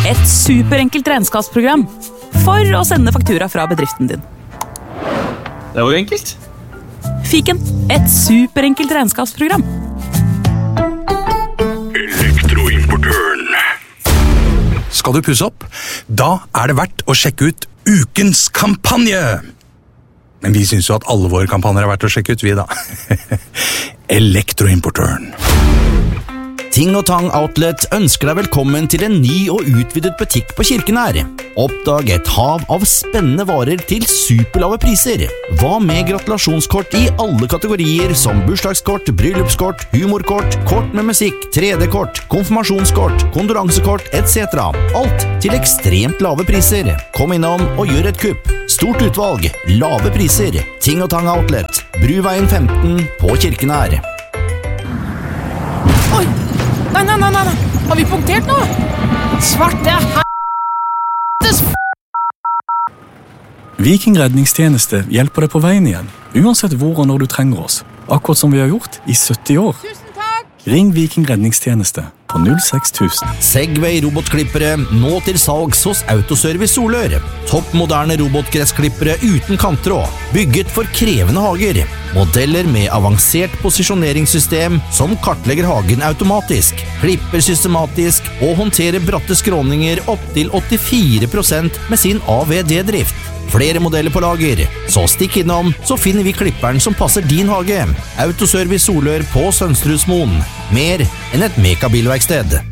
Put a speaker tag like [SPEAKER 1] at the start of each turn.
[SPEAKER 1] Et superenkelt regnskapsprogram for å sende faktura fra bedriften din.
[SPEAKER 2] Det var jo enkelt.
[SPEAKER 1] Fiken, et superenkelt regnskapsprogram.
[SPEAKER 3] Elektroimportøren. Skal du pusse opp? Da er det verdt å sjekke ut ukens kampanje! Men vi synes jo at alle våre kampanjer er verdt å sjekke ut, vi da. Elektroimportøren.
[SPEAKER 4] Ting og Tang Outlet ønsker deg velkommen til en ny og utvidet butikk på Kirkenær. Oppdag et hav av spennende varer til superlave priser. Hva med gratulasjonskort i alle kategorier som bursdagskort, bryllupskort, humorkort, kort med musikk, 3D-kort, konfirmasjonskort, kondoransekort etc. Alt til ekstremt lave priser. Kom innom og gjør et kupp. Stort utvalg, lave priser. Ting og Tang Outlet, Bruveien 15 på Kirkenær.
[SPEAKER 5] Oi! Nei. Har vi punktert nå? Svarte helvetes
[SPEAKER 6] Viking redningstjeneste hjelper deg på veien igjen, uansett hvor og når du trenger oss. Akkurat som vi har gjort i 70 år.
[SPEAKER 5] Tusen takk!
[SPEAKER 6] Ring Viking redningstjeneste på 06000.
[SPEAKER 4] Segway robotklippere nå til salgs hos Autoservice Solør. Topp moderne robotgressklippere uten kanttråd, bygget for krevende hager. Modeller med avansert posisjoneringssystem som kartlegger hagen automatisk, klipper systematisk og håndterer bratte skråninger opp til 84% med sin AVD-drift. Flere modeller på lager, så stikk innom, så finner vi klipperen som passer din hage. Autoservice Solør på Sønstrudsmoen. Mer enn et mekabilverksted.